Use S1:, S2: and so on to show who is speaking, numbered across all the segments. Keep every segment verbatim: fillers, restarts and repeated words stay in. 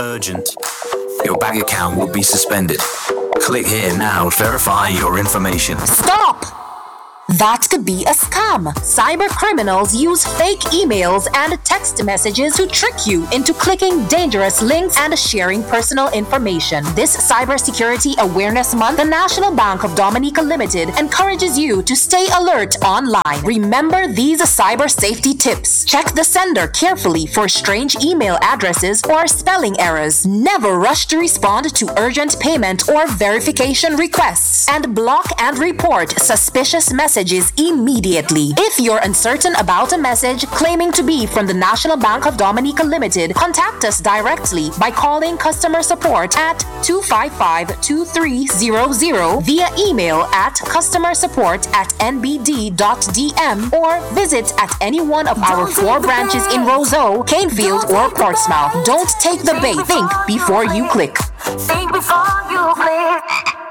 S1: urgent. Your bank account will be suspended. Click here now to verify your information.
S2: Stop! That could be a scam. Cyber criminals use fake emails and text messages to trick you into clicking dangerous links and sharing personal information. This Cybersecurity Awareness Month, the National Bank of Dominica Limited encourages you to stay alert online. Remember these cyber safety tips. Check the sender carefully for strange email addresses or spelling errors. Never rush to respond to urgent payment or verification requests. And block and report suspicious messages immediately. If you're uncertain about a message claiming to be from the National Bank of Dominica Limited, contact us directly by calling customer support at two five five, two three zero zero, via email at customer support at n b d dot d m, or visit at any one of our four branches in Roseau, Canefield, or Portsmouth. Don't take the bait. Think before you click.
S3: Think before you click.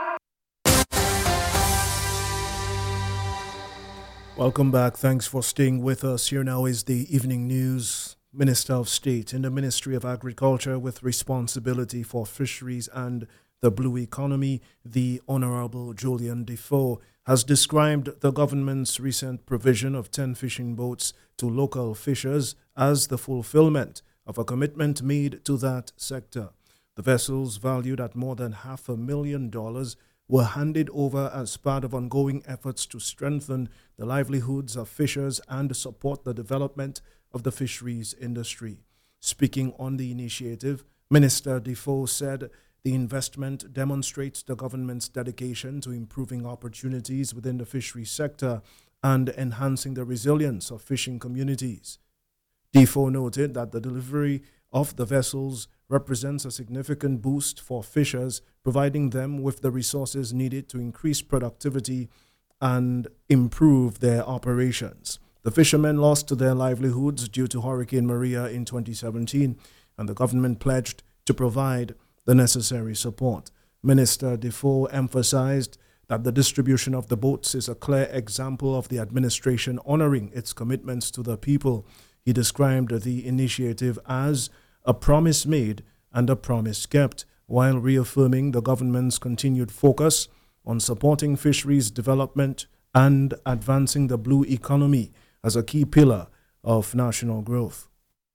S4: Welcome back. Thanks for staying with us. Here now is the evening news. Minister of State in the Ministry of Agriculture with responsibility for fisheries and the blue economy, the Honorable Julian Defoe, has described the government's recent provision of ten fishing boats to local fishers as the fulfillment of a commitment made to that sector. The vessels, valued at more than half a million dollars, were handed over as part of ongoing efforts to strengthen the livelihoods of fishers and support the development of the fisheries industry. Speaking on the initiative, Minister Defoe said the investment demonstrates the government's dedication to improving opportunities within the fisheries sector and enhancing the resilience of fishing communities. Defoe noted that the delivery of the vessels represents a significant boost for fishers, providing them with the resources needed to increase productivity and improve their operations. The fishermen lost their livelihoods due to Hurricane Maria in twenty seventeen, and the government pledged to provide the necessary support. Minister Defoe emphasized that the distribution of the boats is a clear example of the administration honoring its commitments to the people. He described the initiative as a promise made and a promise kept, while reaffirming the government's continued focus on supporting fisheries development and advancing the blue economy as a key pillar of national growth.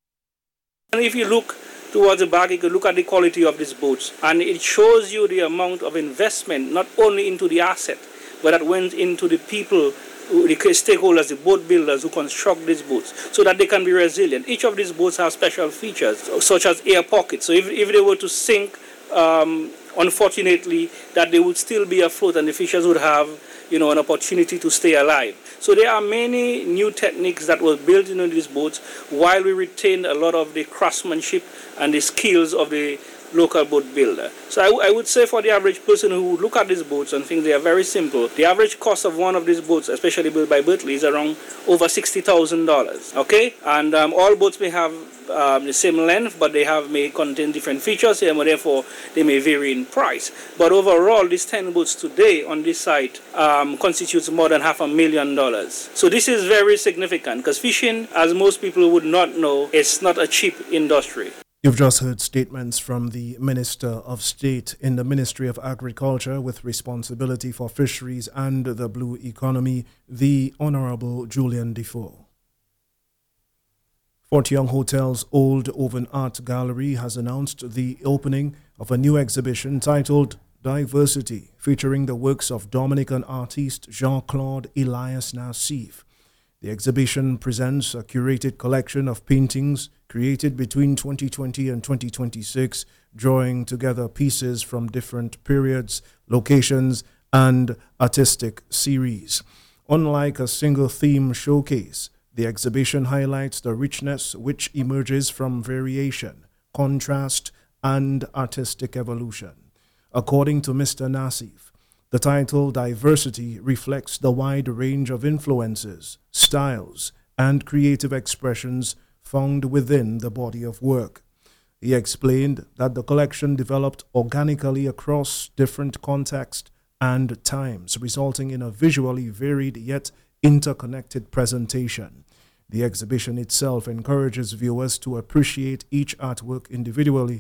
S5: And if you look towards the back, you can look at the quality of these boats, and it shows you the amount of investment, not only into the asset, but that went into the people, the stakeholders, the boat builders who construct these boats, so that they can be resilient. Each of these boats have special features, such as air pockets. So if, if they were to sink, um, unfortunately, that they would still be afloat and the fishers would have, you know, an opportunity to stay alive. So there are many new techniques that were built into these boats, while we retained a lot of the craftsmanship and the skills of the local boat builder. So I, I would say for the average person who would look at these boats and think they are very simple, the average cost of one of these boats, especially built by Bertley, is around over sixty thousand dollars. Okay? And um, all boats may have um, the same length, but they have may contain different features, and therefore they may vary in price. But overall, these ten boats today on this site um, constitutes more than half a million dollars. So this is very significant, because fishing, as most people would not know, is not a cheap industry.
S4: You've just heard statements from the Minister of State in the Ministry of Agriculture with responsibility for fisheries and the blue economy, the Honorable Julian Defoe. Fort Young Hotel's Old Oven Art Gallery has announced the opening of a new exhibition titled Diversity, featuring the works of Dominican artist Jean-Claude Elias Nassif. The exhibition presents a curated collection of paintings created between twenty twenty and twenty twenty-six, drawing together pieces from different periods, locations, and artistic series. Unlike a single theme showcase, the exhibition highlights the richness which emerges from variation, contrast, and artistic evolution. According to Mister Nassif, the title Diversity reflects the wide range of influences, styles, and creative expressions found within the body of work. He explained that the collection developed organically across different contexts and times, resulting in a visually varied yet interconnected presentation. The exhibition itself encourages viewers to appreciate each artwork individually,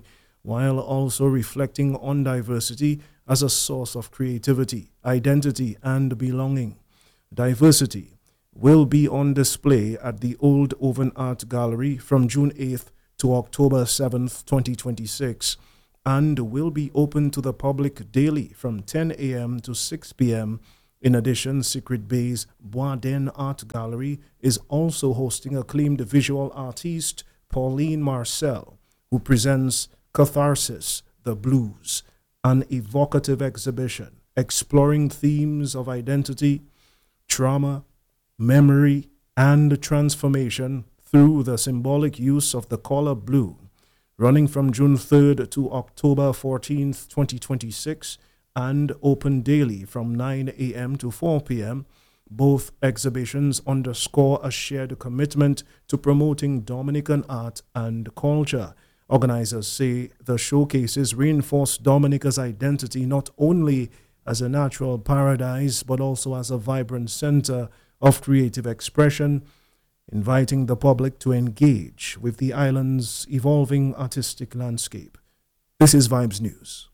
S4: while also reflecting on diversity as a source of creativity, identity, and belonging. Diversity will be on display at the Old Oven Art Gallery from June eighth to October seventh, twenty twenty-six, and will be open to the public daily from ten a.m. to six p.m. In addition, Secret Bay's Boisden Art Gallery is also hosting acclaimed visual artist Pauline Marcel, who presents Catharsis, the Blues, an evocative exhibition exploring themes of identity, trauma, memory, and transformation through the symbolic use of the color blue. Running from June third to October fourteenth, twenty twenty-six, and open daily from nine a.m. to four p.m., both exhibitions underscore a shared commitment to promoting Dominican art and culture. Organizers say the showcases reinforce Dominica's identity not only as a natural paradise, but also as a vibrant center of creative expression, inviting the public to engage with the island's evolving artistic landscape. This is Vibes News.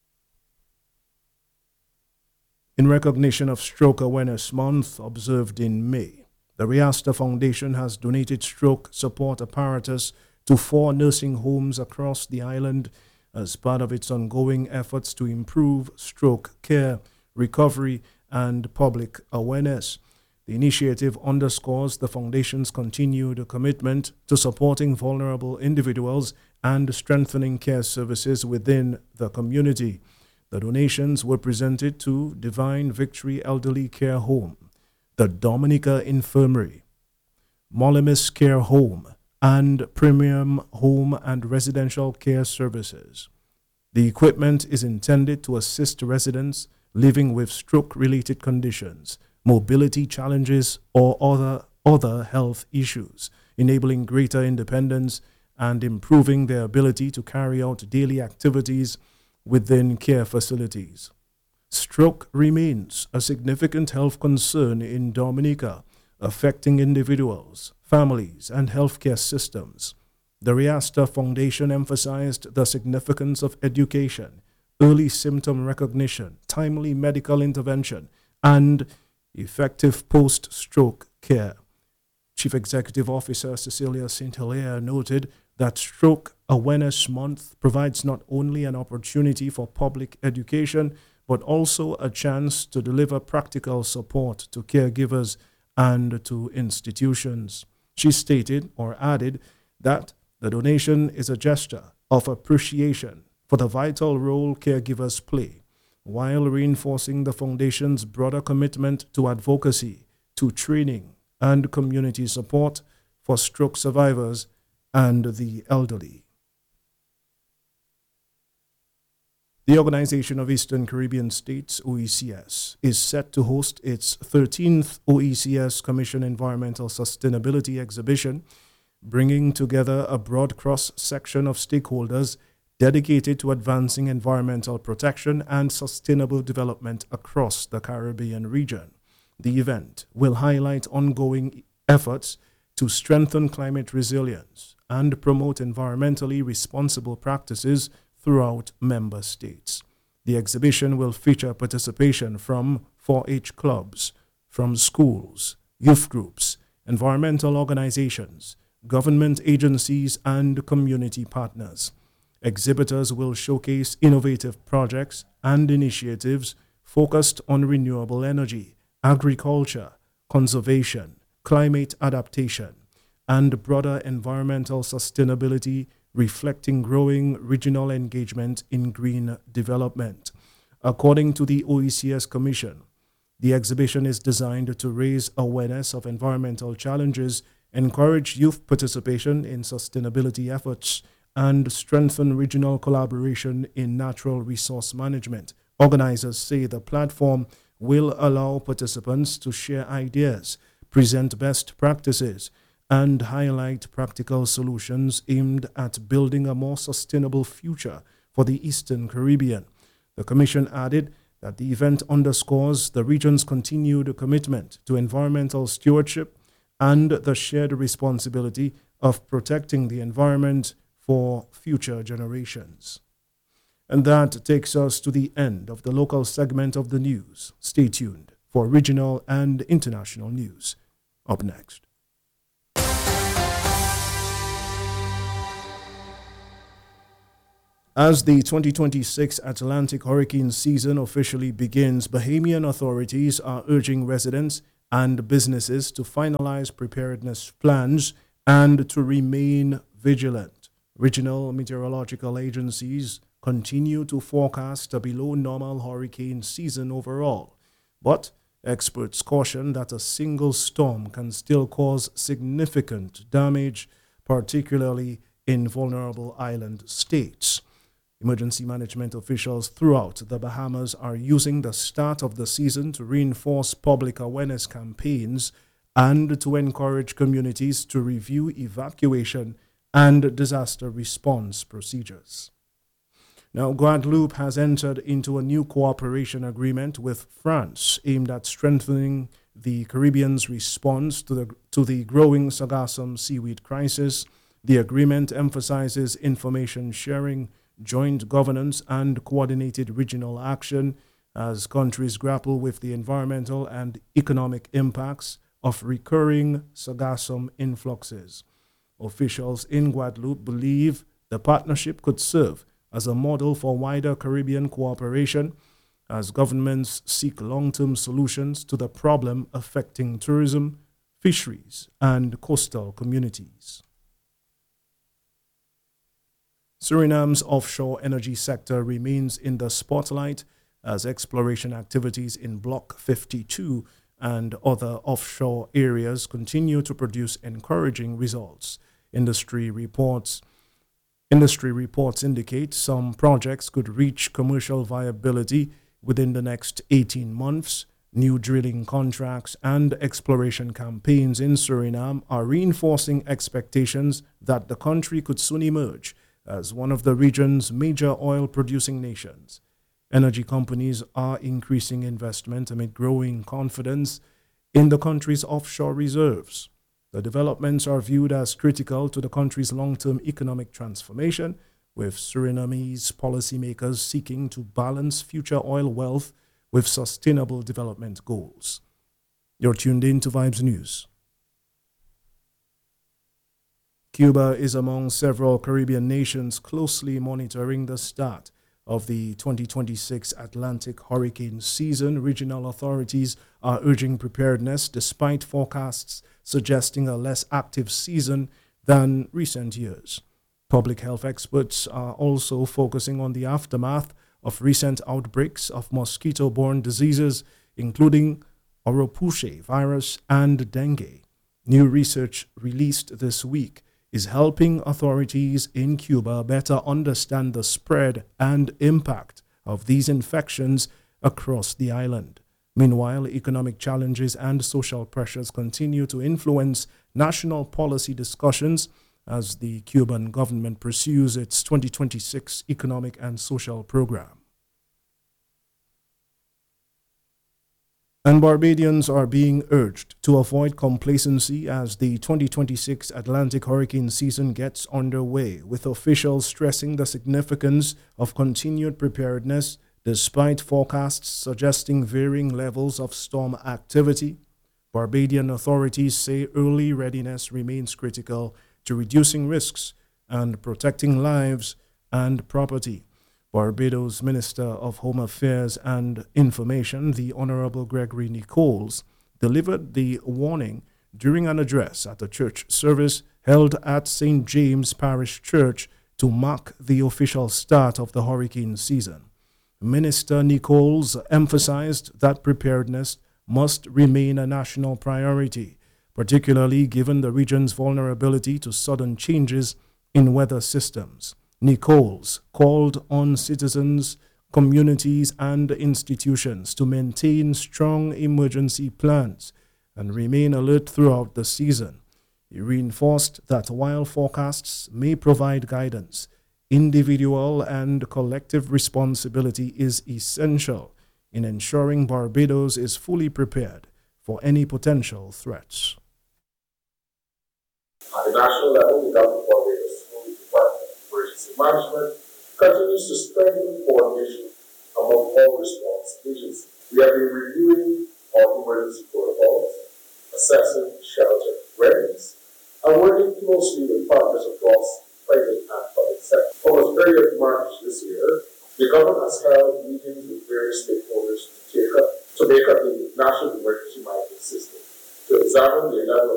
S4: In recognition of Stroke Awareness Month observed in May, the Riasta Foundation has donated stroke support apparatus to four nursing homes across the island as part of its ongoing efforts to improve stroke care, recovery, and public awareness. The initiative underscores the Foundation's continued commitment to supporting vulnerable individuals and strengthening care services within the community. The donations were presented to Divine Victory Elderly Care Home, the Dominica Infirmary, Molimus Care Home, and Premium Home and Residential Care Services. The equipment is intended to assist residents living with stroke-related conditions, mobility challenges, or other, other health issues, enabling greater independence and improving their ability to carry out daily activities within care facilities. Stroke remains a significant health concern in Dominica, affecting individuals, families, and healthcare systems. The Riasta Foundation emphasized the significance of education, early symptom recognition, timely medical intervention, and effective post-stroke care. Chief Executive Officer Cecilia Saint Hilaire noted that Stroke Awareness Month provides not only an opportunity for public education, but also a chance to deliver practical support to caregivers and to institutions. She stated or added that the donation is a gesture of appreciation for the vital role caregivers play, while reinforcing the Foundation's broader commitment to advocacy, to training, and community support for stroke survivors and the elderly. The Organization of Eastern Caribbean States, O E C S, is set to host its thirteenth O E C S Commission Environmental Sustainability Exhibition, bringing together a broad cross-section of stakeholders dedicated to advancing environmental protection and sustainable development across the Caribbean region. The event will highlight ongoing efforts to strengthen climate resilience and promote environmentally responsible practices throughout member states. The exhibition will feature participation from four H clubs, from schools, youth groups, environmental organizations, government agencies, and community partners. Exhibitors will showcase innovative projects and initiatives focused on renewable energy, agriculture, conservation, climate adaptation, and broader environmental sustainability, reflecting growing regional engagement in green development. According to the O E C S Commission, the exhibition is designed to raise awareness of environmental challenges, encourage youth participation in sustainability efforts, and strengthen regional collaboration in natural resource management. Organizers say the platform will allow participants to share ideas, present best practices, and highlight practical solutions aimed at building a more sustainable future for the Eastern Caribbean. The Commission added that the event underscores the region's continued commitment to environmental stewardship and the shared responsibility of protecting the environment for future generations. And that takes us to the end of the local segment of the news. Stay tuned for regional and international news. Up next. As the twenty twenty-six Atlantic hurricane season officially begins, Bahamian authorities are urging residents and businesses to finalize preparedness plans and to remain vigilant. Regional meteorological agencies continue to forecast a below normal hurricane season overall, but experts caution that a single storm can still cause significant damage, particularly in vulnerable island states. Emergency management officials throughout the Bahamas are using the start of the season to reinforce public awareness campaigns and to encourage communities to review evacuation and disaster response procedures. Now, Guadeloupe has entered into a new cooperation agreement with France aimed at strengthening the Caribbean's response to the, to the growing sargassum seaweed crisis. The agreement emphasizes information sharing, joint governance, and coordinated regional action as countries grapple with the environmental and economic impacts of recurring sargassum influxes. Officials in Guadeloupe believe the partnership could serve as a model for wider Caribbean cooperation as governments seek long-term solutions to the problem affecting tourism, fisheries, and coastal communities. Suriname's offshore energy sector remains in the spotlight as exploration activities in Block fifty-two and other offshore areas continue to produce encouraging results. Industry reports Industry reports indicate some projects could reach commercial viability within the next eighteen months. New drilling contracts and exploration campaigns in Suriname are reinforcing expectations that the country could soon emerge as one of the region's major oil-producing nations. Energy companies are increasing investment amid growing confidence in the country's offshore reserves. The developments are viewed as critical to the country's long-term economic transformation, with Surinamese policymakers seeking to balance future oil wealth with sustainable development goals. You're tuned in to Vibes News. Cuba is among several Caribbean nations closely monitoring the start of the twenty twenty-six Atlantic hurricane season. Regional authorities are urging preparedness despite forecasts suggesting a less active season than recent years. Public health experts are also focusing on the aftermath of recent outbreaks of mosquito-borne diseases, including Oropouche virus and dengue. New research released this week is helping authorities in Cuba better understand the spread and impact of these infections across the island. Meanwhile, economic challenges and social pressures continue to influence national policy discussions as the Cuban government pursues its twenty twenty-six economic and social program. And Barbadians are being urged to avoid complacency as the twenty twenty-six Atlantic hurricane season gets underway, with officials stressing the significance of continued preparedness despite forecasts suggesting varying levels of storm activity. Barbadian authorities say early readiness remains critical to reducing risks and protecting lives and property. Barbados Minister of Home Affairs and Information, the Honorable Gregory Nichols, delivered the warning during an address at a church service held at Saint James Parish Church to mark the official start of the hurricane season. Minister Nichols emphasized that preparedness must remain a national priority, particularly given the region's vulnerability to sudden changes in weather systems. Nichols called on citizens, communities, and institutions to maintain strong emergency plans and remain alert throughout the season. He reinforced that while forecasts may provide guidance, individual and collective responsibility is essential in ensuring Barbados is fully prepared for any potential threats.
S6: At the national level, the government of Barbados will be prepared management continues to strengthen coordination among all response agencies. We have been reviewing our emergency protocols, assessing shelter readiness, and working closely with partners across private and public sector. Over the period of March this year, the government has held meetings with various stakeholders to take up to make up the national emergency management system, to examine the level of